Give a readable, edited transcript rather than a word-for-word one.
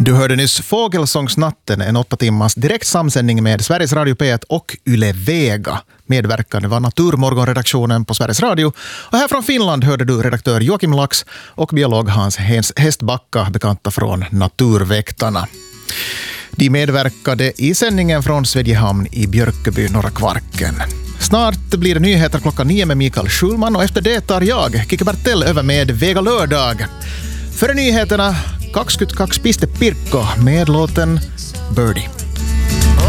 Du hörde nyss Fågelsångsnatten, en 8 timmars direkt samsändning med Sveriges Radio P1 och Yle Vega. Medverkande var Naturmorgonredaktionen på Sveriges Radio. Och här från Finland hörde du redaktör Joakim Lax och biolog Hans Hästbacka, bekanta från Naturväktarna. De medverkade i sändningen från Svedjehamn i Björköby, Norra Kvarken. Snart blir det nyheter klockan 9 med Mikael Schulman och efter det tar jag, Kikki Bertell, över med Vega lördag. Före nyheterna, 22 piste Pirkko med låten Birdie.